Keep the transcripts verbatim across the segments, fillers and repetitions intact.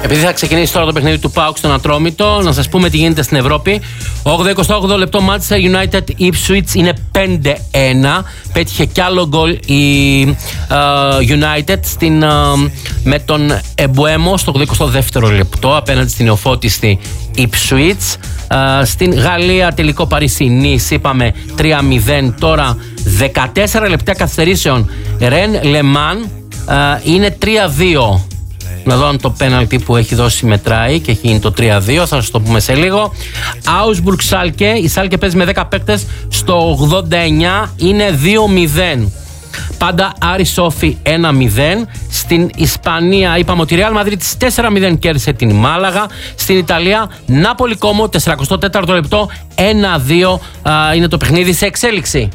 Επειδή θα ξεκινήσει τώρα το παιχνίδι του ΠΑΟΚ στον Ατρόμητο, να σας πούμε τι γίνεται στην Ευρώπη. ογδοηκοστό εικοστό όγδοο λεπτό, Manchester United Ipswich είναι πέντε ένα. Πέτυχε κι άλλο γκολ η uh, United στην, uh, με τον Εμπουέμο στο ογδοηκοστό δεύτερο λεπτό απέναντι στην νεοφώτιστη Ipswich. Uh, στην Γαλλία τελικό Παρίσι-Νις είπαμε τρία μηδέν. Τώρα δεκατέσσερα λεπτά καθυστερήσεων. Ρεν Λεμάν uh, είναι τρία δύο. Να δω αν το πέναλτι που έχει δώσει μετράει και έχει γίνει το τρία δύο, θα σας το πούμε σε λίγο. Augsburg Σάλκε, η Σάλκε παίζει με δέκα παίκτες, στο ογδόντα εννιά είναι δύο μηδέν. Πάντα Άρη Σόφι ένα μηδέν. Στην Ισπανία είπαμε ότι η Real Madrid τέσσερα μηδέν κέρδισε την Μάλαγα. Στην Ιταλία Νάπολη Κόμο, σαράντα τέταρτο λεπτό, ένα δύο είναι το παιχνίδι σε εξέλιξη.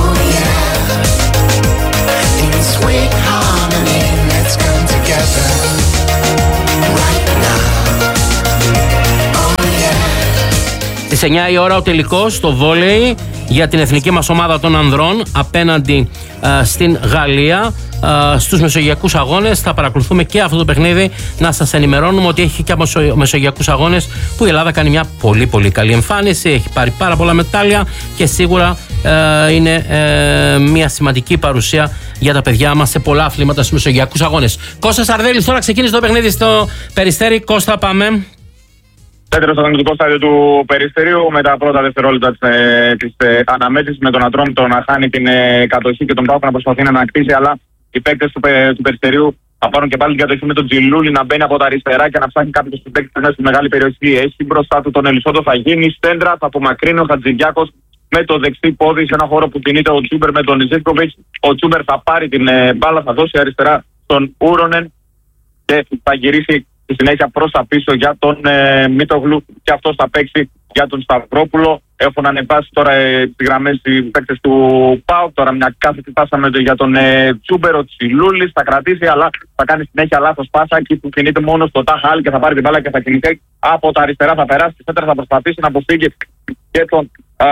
Στις εννιά η ώρα ο τελικός στο βόλεϊ για την εθνική μας ομάδα των ανδρών απέναντι α, στην Γαλλία α, στους μεσογειακούς αγώνες. Θα παρακολουθούμε και αυτό το παιχνίδι, να σας ενημερώνουμε ότι έχει και μεσο, μεσογειακούς αγώνες που η Ελλάδα κάνει μια πολύ πολύ καλή εμφάνιση, έχει πάρει πάρα πολλά μετάλλια και σίγουρα α, είναι α, μια σημαντική παρουσία για τα παιδιά μας σε πολλά αθλήματα στους μεσογειακούς αγώνες. Κώστας Αρδέλης, τώρα ξεκίνησε το παιχνίδι στο Περιστέρι. Κώστα, πάμε. Τέταρτο στο αγωνιστικό στάδιο του Περιστερίου, με τα πρώτα δευτερόλεπτα της ε, αναμέτρησης, με τον Ατρόμητο να χάνει την ε, κατοχή και τον ΠΑΟΚ να προσπαθεί να ανακτήσει. Αλλά οι παίκτες του, ε, του Περιστερίου θα πάρουν και πάλι την κατοχή με τον Τζιλούλη να μπαίνει από τα αριστερά και να ψάχνει κάποιους του παίκτες μέσα στη μεγάλη περιοχή. Έχει μπροστά του τον Ελισσόντο, θα γίνει στέντρα, θα απομακρύνει ο Χατζηδιάκος με το δεξί πόδι σε ένα χώρο που κινείται ο Τσούμπερ με τον Ζίβκοβιτς. Ο Τσούμπερ θα πάρει την ε, μπάλα, θα δώσει αριστερά στον Ούρονεν και θα γυρίσει στη συνέχεια προς τα πίσω για τον ε, Μίτογλου και αυτός θα παίξει για τον Σταυρόπουλο. Έχουν ανεβάσει τώρα ε, τις γραμμές οι παίκτες του ΠΑΟΚ. Τώρα μια κάθετη πάσα με το, για τον ε, Τσούμπερ, ο Τσιλούλης θα κρατήσει, αλλά θα κάνει συνέχεια λάθος πάσα εκεί που κινείται μόνο στο Τάχαλ και θα πάρει την μπάλα και θα κινηθεί από τα αριστερά. Θα περάσει στη σέντρα, θα προσπαθήσει να αποφύγει και τον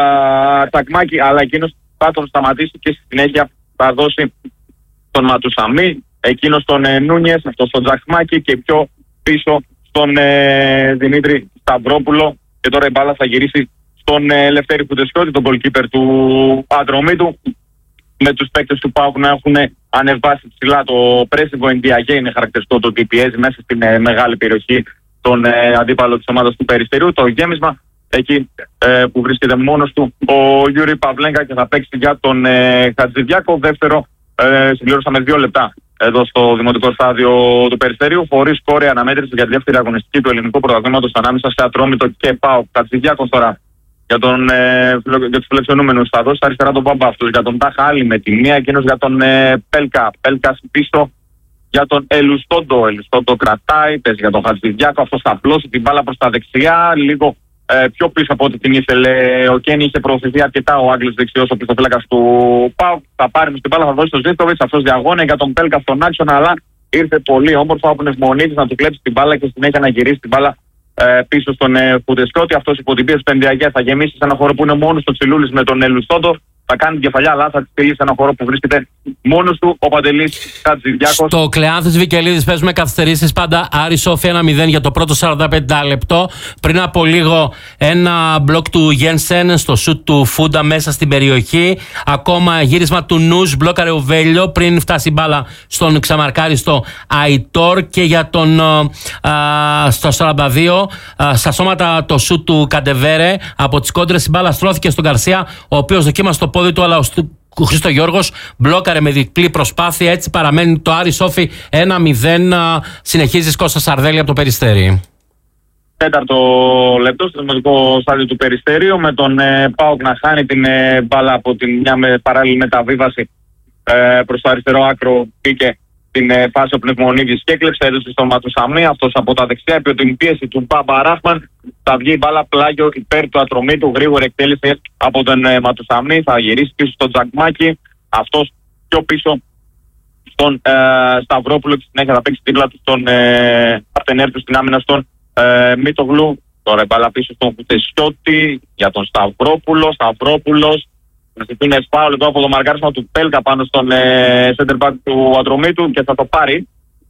Τσακμάκη, αλλά εκείνος θα τον σταματήσει και στη συνέχεια θα δώσει τον Ματουσαμί, εκείνος τον ε, Νούνιες, αυτός τον Τσακμάκη και πιο πίσω στον ε, Δημήτρη Σταυρόπουλο. Και τώρα η μπάλα θα γυρίσει στον ε, Λευτέρη Φουντεσιώτη, τον goalkeeper του Ατρομήτου, με τους παίκτες του ΠΑΟΚ να έχουν ανεβάσει ψηλά το pressing. Ο Ενδιαγέ είναι χαρακτηριστικό το ότι πιέζει μέσα στην ε, μεγάλη περιοχή τον ε, αντίπαλο της ομάδας του Περιστερίου. Το γέμισμα εκεί ε, που βρίσκεται μόνος του ο Γιούρι Παυλέγκα και θα παίξει για τον ε, Χατζηδιάκο. Δεύτερο, ε, συμπληρώσαμε δύο λεπτά εδώ στο δημοτικό στάδιο του Περιστερίου, χωρίς κόρη αναμέτρηση για τη δεύτερη αγωνιστική του ελληνικού πρωταθλήματος ανάμεσα σε Ατρόμητο και ΠΑΟΚ. Χατζηδιάκος τώρα για, τον, ε, για τους φιλοξενούμενους θα δώσει αριστερά τον Μπαμπά, αυτός για τον Τάχα Άλλη με τη μία, εκείνος για τον ε, Πέλκα. Πέλκα πίσω για τον Ελουστόντο. Ελουστόντο κρατάει, παίζει για τον Χατζηδιάκο, αυτός θα απλώσει την μπάλα προς τα δεξιά, λίγο ε, πιο πίσω από ό,τι την ήθελε ο Κένι. Είχε προωθηθεί αρκετά ο Άγγλος δεξιός, ο πληθοφύλακας του ΠΑΟΚ. Θα πάρει με την μπάλα, θα δώσει στον Ζήτοβιτς, αυτός διαγώνει για τον Πέλκα στον άξονα, αλλά ήρθε πολύ όμορφα ο Πνευμονίτης να του κλέψει την μπάλα και συνέχεια να γυρίσει την μπάλα ε, πίσω στον ε, Φουντεσκότη. Αυτός υπό την πίεση του Ενδιαγέ θα γεμίσει σε ένα χώρο που είναι μόνος στο Τσιλούλης με τον Ελουστόντο. Θα κάνει κεφαλιά, αλλά θα τη στείλει σε ένα χώρο που βρίσκεται μόνος του ο Παντελής Χατζηδιάκος. Στο Κλεάνθης Βικελίδης παίζουμε καθυστερήσεις πάντα. Άρη Σόφι ένα μηδέν για το πρώτο σαράντα πέντε λεπτό. Πριν από λίγο ένα μπλοκ του Γένσεν στο σουτ του Φούντα μέσα στην περιοχή. Ακόμα γύρισμα του Νους, μπλόκαρε ο Βέλιο πριν φτάσει η μπάλα στον ξαμαρκάριστο Αϊτόρ. Και για τον α, στο σαράντα δύο α, στα σώματα το σουτ του Καντεβέρε. Από τις κόντρες η μπάλα στρώθηκε στον Γκαρσία, ο οποίος δοκίμασε το πόδι του, αλλά ο Χρήστο Γιώργος μπλόκαρε με διπλή προσπάθεια. Έτσι παραμένει το Άρη Σόφι ένα μηδέν. Συνεχίζει Κώστα Σαρδέλη από το Περιστέρι. Τέταρτο λεπτό στο δημοτικό στάδιο του Περιστέριου, με τον ε, ΠΑΟΚ να χάνει την ε, μπάλα από την μια με, παράλληλη μεταβίβαση ε, προς το αριστερό άκρο. Πήγε την ε, φάση ο Πνευμονίδης και έκλεψε, έδωσε στον Ματουσαμί, αυτός από τα δεξιά, επί την πίεση του Μπάμπα Ράχμαν. Θα βγει η μπάλα πλάγιο υπέρ του Ατρομήτου, γρήγορη εκτέλεση από τον ε, Ματουσαμί, θα γυρίσει πίσω στον Τζακμάκη, αυτός πιο πίσω στον ε, Σταυρόπουλο και συνέχεια θα παίξει δίπλα του στον ε, παρτενέρ του στην άμυνα στον ε, Μίτογλου. Τώρα η μπάλα πίσω στον Κουτεσιώτη για τον Σταυρόπουλο. Σταυρόπουλος να ζητούν φάουλ εδώ από το μαρκάρισμα του Πέλκα πάνω στον ε, center back του Ατρομήτου και θα το πάρει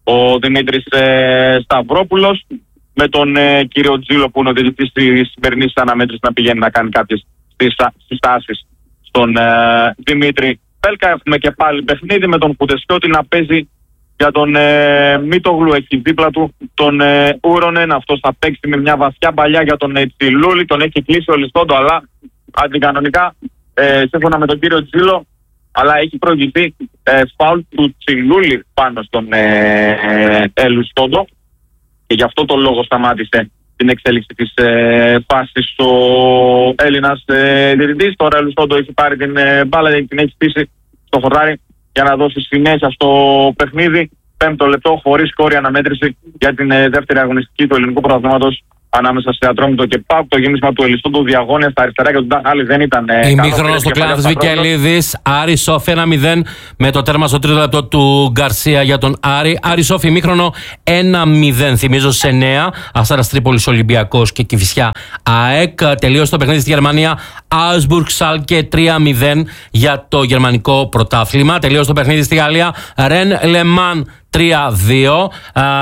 ο Δημήτρης ε, Σταυρόπουλος, με τον ε, κύριο Τζίλο που είναι ο διαιτητής της σημερινής αναμέτρησης να πηγαίνει να κάνει κάποιες συστάσεις στον ε, Δημήτρη Πέλκα. Έχουμε και πάλι παιχνίδι με τον Κουτεσιώτη να παίζει για τον ε, Μίτογλου, έχει δίπλα του τον ε, Ούρονεν. Αυτός θα παίξει με μια βαθιά παλιά για τον ε, Τσιλούλη, τον έχει κλείσει ο Λιστόντο, αλλά αντικανονικά ε, σύμφωνα με τον κύριο Τζίλο, αλλά έχει προηγηθεί ε, φάουλ του Τσιλούλη πάνω στον ε, ε, Λιστόντο και γι' αυτό το λόγο σταμάτησε την εξέλιξη της ε, φάσης ο Έλληνας ε, διαιτητής. Τώρα ο Λιστόντο έχει πάρει την ε, μπάλα, την έχει στήσει στο χορτάρι για να δώσει συνέχεια στο παιχνίδι. Πέμπτο λεπτό, χωρίς σκόρη αναμέτρηση για την ε, δεύτερη αγωνιστική του ελληνικού πρωταθλήματος ανάμεσα σε Ατρόμητο και ΠΑΟΚ. Το γέμισμα του Ελιστόντου διαγώνια στα αριστερά και του Ντάχαλη δεν ήταν. Ε, ημίχρονο στο Κλάδης Βικελίδης. Άρη Σόφι ένα μηδέν με το τέρμα στο τρίτο λεπτό του Γκαρσία για τον Άρη. Άρη Σόφι ημίχρονο ένα μηδέν. Θυμίζω σε εννέα. Αστέρας Τρίπολης Ολυμπιακός και Κηφισιά ΑΕΚ. Τελείωσε το παιχνίδι στη Γερμανία. Augsburg Schalke τρία μηδέν για το γερμανικό πρωτάθλημα. Τελείωσε το παιχνίδι στη Γαλλία. Rennes Le Mans τρία δύο.